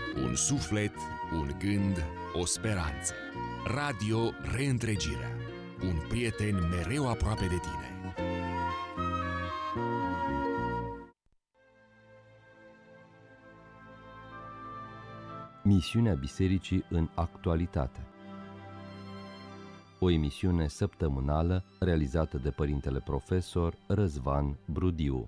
Un suflet, un gând, o speranță. Radio Reîntregirea. Un prieten mereu aproape de tine. Misiunea Bisericii în actualitate. O emisiune săptămânală realizată de părintele profesor Răzvan Brudiu.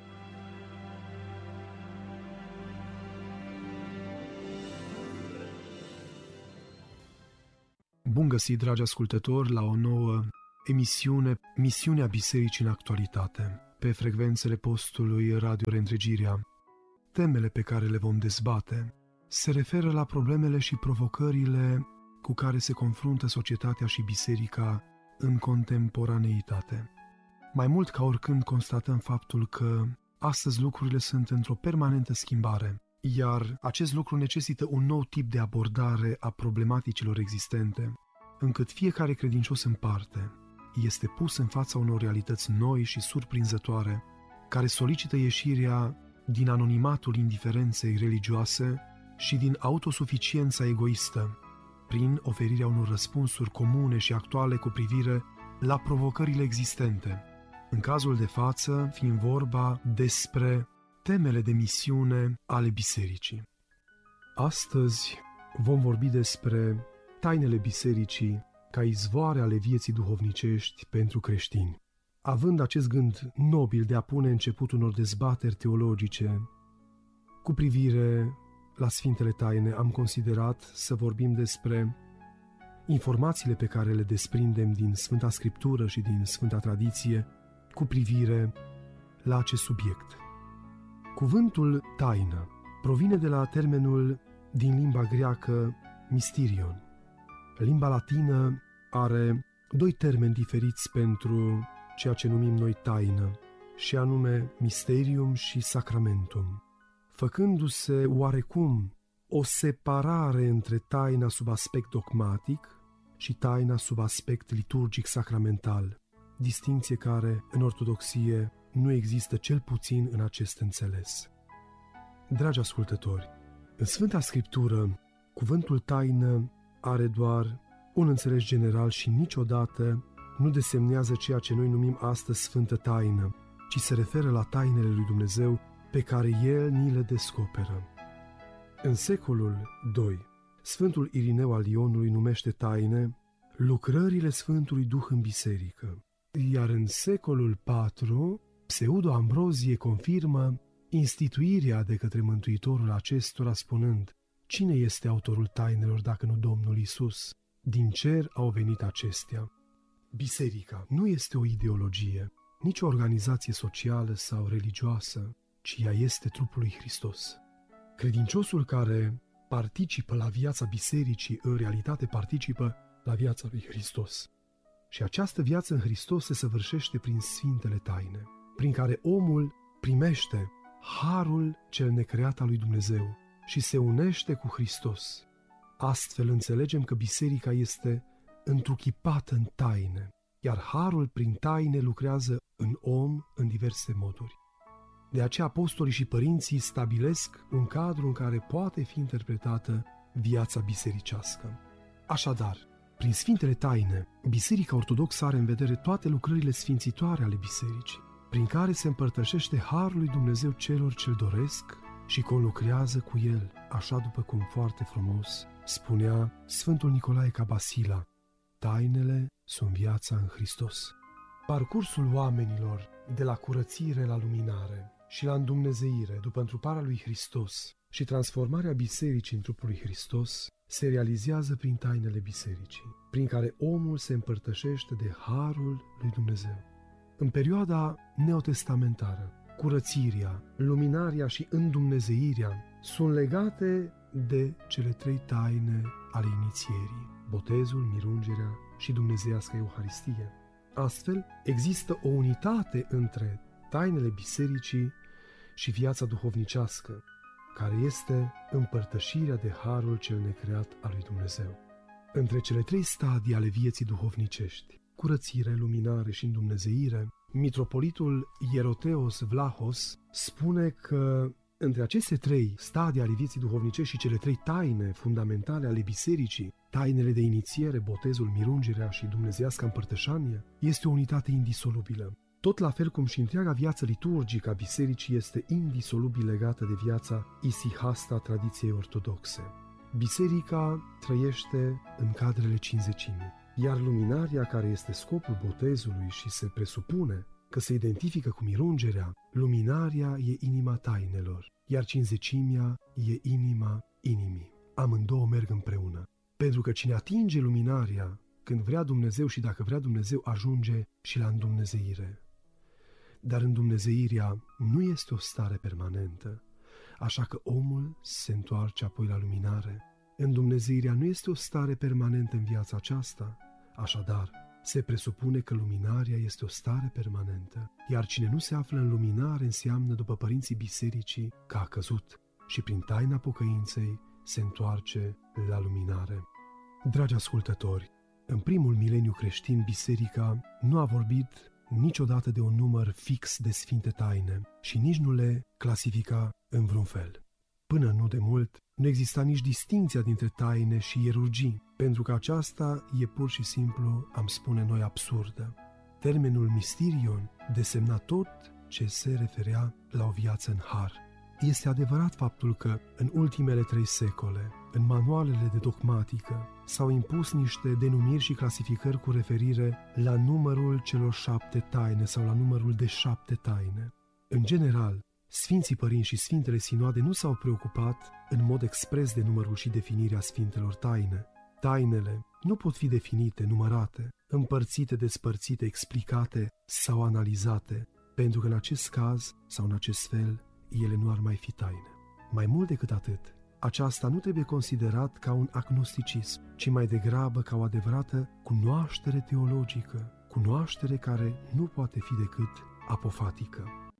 Bun găsit, dragi ascultători, la o nouă emisiune, Misiunea Bisericii în actualitate, pe frecvențele postului Radio Reîntregirea. Temele pe care le vom dezbate se referă la problemele și provocările cu care se confruntă societatea și biserica în contemporaneitate. Mai mult ca oricând constatăm faptul că astăzi lucrurile sunt într-o permanentă schimbare, iar acest lucru necesită un nou tip de abordare a problematicilor existente, încât fiecare credincios în parte este pus în fața unor realități noi și surprinzătoare, care solicită ieșirea din anonimatul indiferenței religioase și din autosuficiența egoistă, prin oferirea unor răspunsuri comune și actuale cu privire la provocările existente. În cazul de față, fiind vorba despre temele de misiune ale bisericii. Astăzi vom vorbi despre tainele bisericii ca izvoare ale vieții duhovnicești pentru creștini. Având acest gând nobil de a pune început unor dezbateri teologice cu privire la Sfintele Taine, am considerat să vorbim despre informațiile pe care le desprindem din Sfânta Scriptură și din Sfânta Tradiție cu privire la acest subiect. Cuvântul taină provine de la termenul din limba greacă mysterion. Limba latină are doi termeni diferiți pentru ceea ce numim noi taină, și anume mysterium și sacramentum, făcându-se oarecum o separare între taina sub aspect dogmatic și taina sub aspect liturgic-sacramental, distincție care, în ortodoxie, nu există cel puțin în acest înțeles. Dragi ascultători, în Sfânta Scriptură, cuvântul taină are doar un înțeles general și niciodată nu desemnează ceea ce noi numim astăzi Sfântă Taină, ci se referă la tainele lui Dumnezeu pe care El ni le descoperă. În secolul II, Sfântul Irineu al Ionului numește taine lucrările Sfântului Duh în biserică, iar în secolul IV, Pseudo Ambrozie confirmă instituirea de către Mântuitorul acestora spunând: cine este autorul tainelor dacă nu Domnul Iisus? Din cer au venit acestea. Biserica nu este o ideologie, nici o organizație socială sau religioasă, ci ea este trupul lui Hristos. Credinciosul care participă la viața bisericii, în realitate participă la viața lui Hristos. Și această viață în Hristos se săvârșește prin Sfintele Taine, prin care omul primește harul cel necreat al lui Dumnezeu și se unește cu Hristos. Astfel înțelegem că biserica este întruchipată în taine, iar harul prin taine lucrează în om în diverse moduri. De aceea apostolii și părinții stabilesc un cadru în care poate fi interpretată viața bisericească. Așadar, prin Sfintele Taine, Biserica Ortodoxă are în vedere toate lucrările sfințitoare ale bisericii, prin care se împărtășește harul lui Dumnezeu celor ce-l doresc și conlucrează cu el, așa după cum foarte frumos spunea Sfântul Nicolae Cabasila: tainele sunt viața în Hristos. Parcursul oamenilor de la curățire la luminare și la îndumnezeire după întruparea lui Hristos și transformarea bisericii în trupul lui Hristos se realizează prin tainele bisericii, prin care omul se împărtășește de harul lui Dumnezeu. În perioada neotestamentară, curățirea, luminarea și îndumnezeirea sunt legate de cele trei taine ale inițierii: botezul, mirungerea și dumnezeiasca Euharistie. Astfel, există o unitate între tainele bisericii și viața duhovnicească, care este împărtășirea de harul cel necreat al lui Dumnezeu. Între cele trei stadii ale vieții duhovnicești, curățire, luminare și îndumnezeire, mitropolitul Ieroteos Vlahos spune că Între aceste trei stadii ale vieții duhovnicești și cele trei taine fundamentale ale bisericii, tainele de inițiere, botezul, mirungerea și dumnezeiasca împărtășanie, este o unitate indisolubilă. Tot la fel cum și întreaga viață liturgică a bisericii este indisolubil legată de viața isihasta a tradiției ortodoxe. Biserica trăiește în cadrele cinzecimii, iar luminarea, care este scopul botezului și se presupune că se identifică cu mirungerea, luminarea e inima tainelor, iar cinzecimea e inima inimii. Amândouă merg împreună, pentru că cine atinge luminarea, când vrea Dumnezeu și dacă vrea Dumnezeu, ajunge și la îndumnezeire. Dar îndumnezeirea nu este o stare permanentă, așa că omul se întoarce apoi la luminare. Îndumnezeirea nu este o stare permanentă în viața aceasta, așadar, se presupune că luminarea este o stare permanentă, iar cine nu se află în luminare înseamnă, după părinții bisericii, că a căzut și prin taina pocăinței se întoarce la luminare. Dragi ascultători, în primul mileniu creștin, biserica nu a vorbit niciodată de un număr fix de sfinte taine și nici nu le clasifica în vreun fel. Până nu de mult, nu exista nici distinția dintre taine și ierurgii, pentru că aceasta e pur și simplu, am spune noi, absurdă. Termenul mysterion desemna tot ce se referea la o viață în har. Este adevărat faptul că, în ultimele 3 secole, în manualele de dogmatică, s-au impus niște denumiri și clasificări cu referire la numărul celor 7 taine sau la numărul de 7 taine. În general, Sfinții Părinți și Sfintele Sinoade nu s-au preocupat în mod expres de numărul și definirea Sfintelor taine. Tainele nu pot fi definite, numărate, împărțite, despărțite, explicate sau analizate, pentru că în acest caz sau în acest fel, ele nu ar mai fi taine. Mai mult decât atât, aceasta nu trebuie considerat ca un agnosticism, ci mai degrabă ca o adevărată cunoaștere teologică, cunoaștere care nu poate fi decât apofatică.